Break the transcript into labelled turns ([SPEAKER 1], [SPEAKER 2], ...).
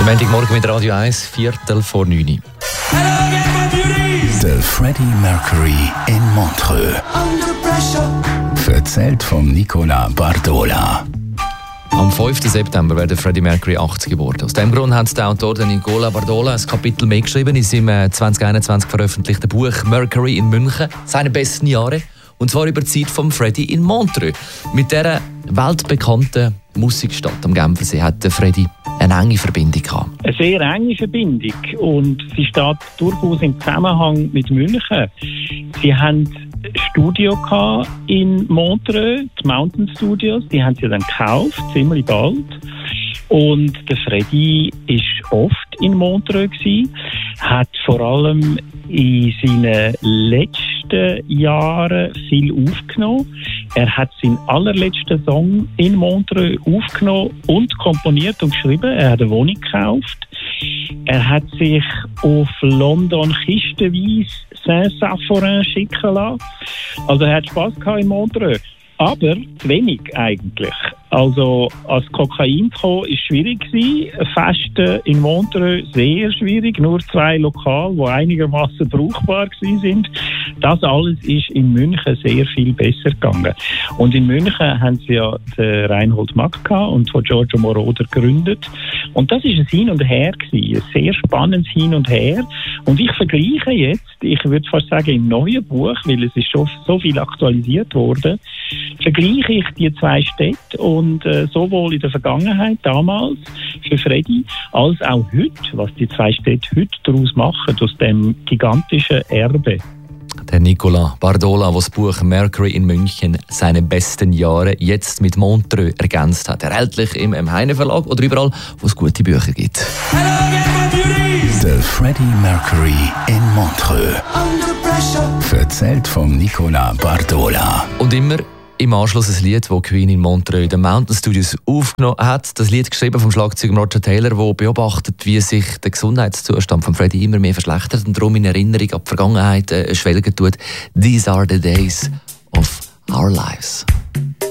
[SPEAKER 1] Montagmorgen mit Radio 1, 8:45.
[SPEAKER 2] Der Freddie Mercury in Montreux. Erzählt von Nicola Bardola.
[SPEAKER 1] Am 5. September wird Freddie Mercury 80 geworden. Aus diesem Grund hat der Autor Nicola Bardola ein Kapitel mehr geschrieben in seinem 2021 veröffentlichten Buch «Mercury in München. Seine besten Jahre». Und zwar über die Zeit von Freddie in Montreux. Mit dieser weltbekannten Musikstadt am Genfersee hat Freddie eine enge Verbindung gehabt.
[SPEAKER 3] Eine sehr enge Verbindung. Und sie steht durchaus im Zusammenhang mit München. Sie haben ein Studio in Montreux, die Mountain Studios. Die haben sie dann gekauft, ziemlich bald. Und der Freddie war oft in Montreux gewesen, hat vor allem in seinen letzten Jahren viel aufgenommen. Er hat seinen allerletzten Song in Montreux aufgenommen und komponiert und geschrieben. Er hat eine Wohnung gekauft. Er hat sich auf London kistenweise Saint-Saphorin schicken lassen. Also er hat Spass gehabt in Montreux. Aber zu wenig eigentlich. Also als Kokain zu kommen, war schwierig gewesen. Festen in Montreux sehr schwierig. Nur 2 Lokale, die einigermaßen brauchbar waren. Das alles ist in München sehr viel besser gegangen. Und in München haben sie ja den Reinhold Mack gehabt und von Giorgio Moroder gegründet. Und das ist ein Hin und Her gewesen. Ein sehr spannendes Hin und Her. Und ich vergleiche jetzt, ich würde fast sagen im neuen Buch, weil es ist schon so viel aktualisiert worden, vergleiche ich die 2 Städte und sowohl in der Vergangenheit, damals, für Freddie, als auch heute, was die 2 Städte heute daraus machen, aus dem gigantischen Erbe.
[SPEAKER 1] Der Nicola Bardola, der das Buch «Mercury in München. Seine besten Jahre» jetzt mit Montreux ergänzt hat. Erhältlich im Heine Verlag oder überall, wo es gute Bücher gibt.
[SPEAKER 2] Der Freddie Mercury in Montreux. Erzählt von Nicola Bardola.
[SPEAKER 1] Und immer im Anschluss ein Lied, das Queen in Montreux in den Mountain Studios aufgenommen hat. Das Lied geschrieben vom Schlagzeuger Roger Taylor, der beobachtet, wie sich der Gesundheitszustand von Freddie immer mehr verschlechtert und darum in Erinnerung an die Vergangenheit schwelgen tut. These are the days of our lives.